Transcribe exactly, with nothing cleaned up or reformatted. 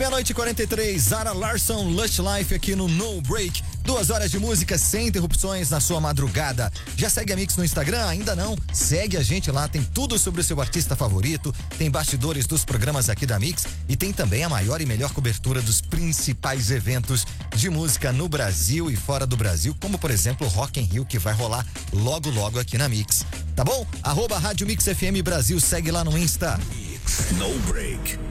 Meia-noite e quarenta e três, Zara Larsson, Lush Life aqui no No Break. Duas horas de música sem interrupções na sua madrugada. Já segue a Mix no Instagram? Ainda não? Segue a gente lá, tem tudo sobre o seu artista favorito, tem bastidores dos programas aqui da Mix e tem também a maior e melhor cobertura dos principais eventos de música no Brasil e fora do Brasil, como por exemplo o Rock in Rio, que vai rolar logo logo aqui na Mix. Tá bom? Arroba Rádio Mix F M Brasil, segue lá no Insta. No Break.